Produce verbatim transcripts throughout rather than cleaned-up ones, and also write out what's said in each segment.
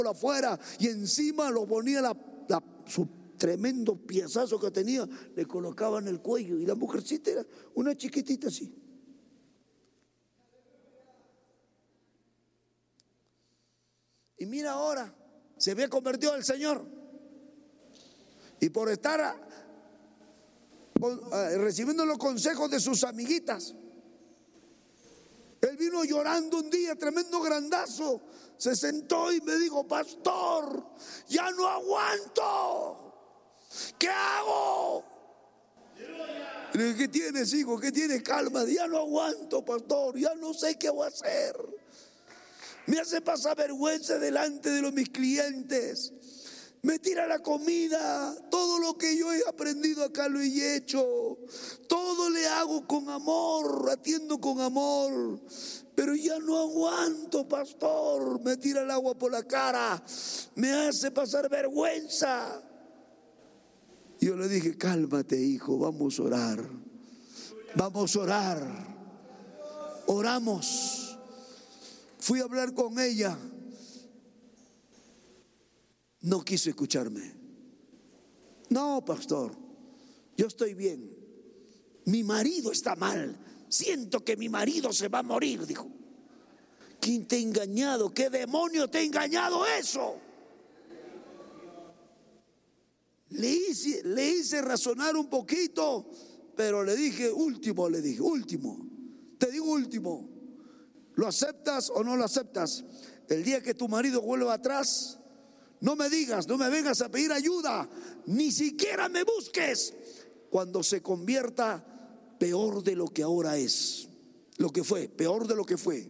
afuera y encima lo ponía la, la, su tremendo piezazo que tenía, le colocaba en el cuello, y la mujercita era una chiquitita así. Y mira ahora, se había convertido al Señor, y por estar a, a, recibiendo los consejos de sus amiguitas, él vino llorando un día, tremendo grandazo, se sentó y me dijo: pastor, ya no aguanto, ¿qué hago? Y le dije: ¿qué tienes, hijo? ¿Qué tienes? Calma. Ya no aguanto, pastor, ya no sé qué voy a hacer. Me hace pasar vergüenza delante de los mis clientes. Me tira la comida. Todo lo que yo he aprendido acá lo he hecho. Todo le hago con amor, atiendo con amor. Pero ya no aguanto, pastor. Me tira el agua por la cara. Me hace pasar vergüenza. Yo le dije: cálmate, hijo, vamos a orar. Vamos a orar. Oramos. Fui a hablar con ella. No quiso escucharme. No, pastor, yo estoy bien. Mi marido está mal. Siento que mi marido se va a morir, dijo. ¿Quién te ha engañado? ¿Qué demonio te ha engañado eso? Le hice, le hice razonar un poquito, pero le dije: último, le dije, último. Te digo último. ¿Lo aceptas o no lo aceptas? El día que tu marido vuelva atrás, no me digas, no me vengas a pedir ayuda, ni siquiera me busques. Cuando se convierta peor de lo que ahora es, lo que fue, peor de lo que fue,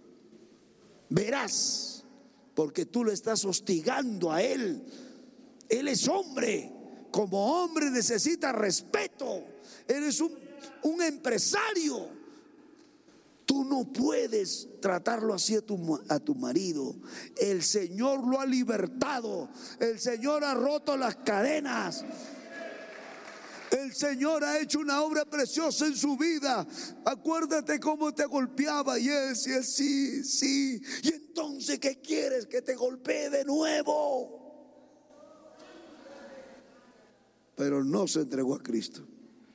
verás, porque tú lo estás hostigando a él. Él es hombre, como hombre necesita respeto. Eres un, un empresario. Tú no puedes tratarlo así a tu, a tu marido. El Señor lo ha libertado. El Señor ha roto las cadenas. El Señor ha hecho una obra preciosa en su vida. Acuérdate cómo te golpeaba. Y él decía: sí, sí. Y entonces, ¿qué quieres? Que te golpee de nuevo. Pero no se entregó a Cristo.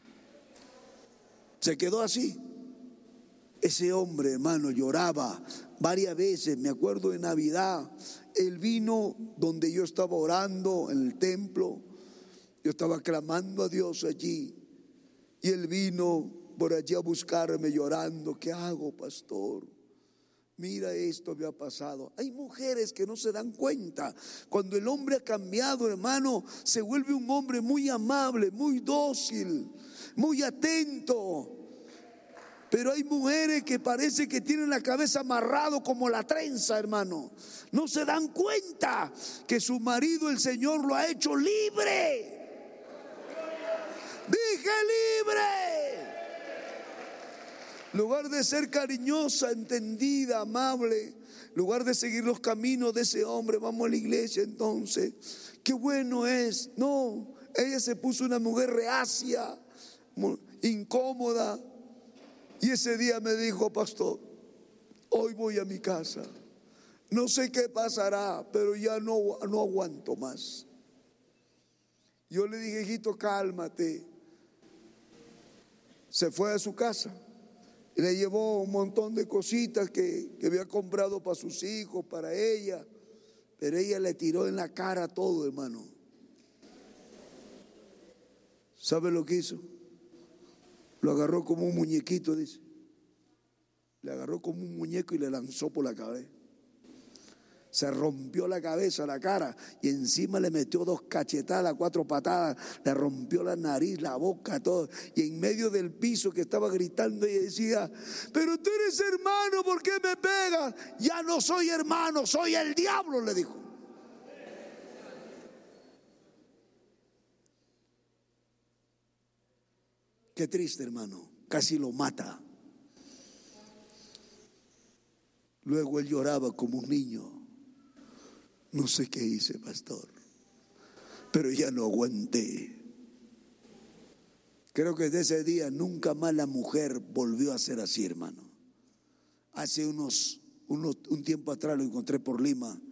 Se quedó así. Ese hombre, hermano, lloraba varias veces. Me acuerdo de Navidad, él vino donde yo estaba orando en el templo. Yo estaba clamando a Dios allí, y él vino por allí a buscarme llorando. ¿Qué hago, pastor? Mira, esto me ha pasado. Hay mujeres que no se dan cuenta. Cuando el hombre ha cambiado, hermano, se vuelve un hombre muy amable, muy dócil, muy atento. Pero hay mujeres que parece que tienen la cabeza amarrado como la trenza, hermano. No se dan cuenta que su marido, el Señor, lo ha hecho libre. Dije: libre. En lugar de ser cariñosa, entendida, amable, en lugar de seguir los caminos de ese hombre, vamos a la iglesia entonces. Qué bueno es. No, ella se puso una mujer reacia, incómoda. Y ese día me dijo: pastor, hoy voy a mi casa. No sé qué pasará, pero ya no, no aguanto más. Yo le dije: hijito, cálmate. Se fue a su casa y le llevó un montón de cositas que, que había comprado para sus hijos, para ella. Pero ella le tiró en la cara todo, hermano. ¿Sabe lo que hizo? Lo agarró como un muñequito, dice. Le agarró como un muñeco y le lanzó por la cabeza. Se rompió la cabeza, la cara, y encima le metió dos cachetadas, cuatro patadas. Le rompió la nariz, la boca, todo. Y en medio del piso, que estaba gritando, y decía: pero tú eres hermano, ¿por qué me pegas? Ya no soy hermano, soy el diablo, le dijo. Qué triste, hermano. Casi lo mata. Luego él lloraba como un niño. No sé qué hice, pastor, pero ya no aguanté. Creo que desde ese día nunca más la mujer volvió a ser así, hermano. Hace unos, unos un tiempo atrás lo encontré por Lima.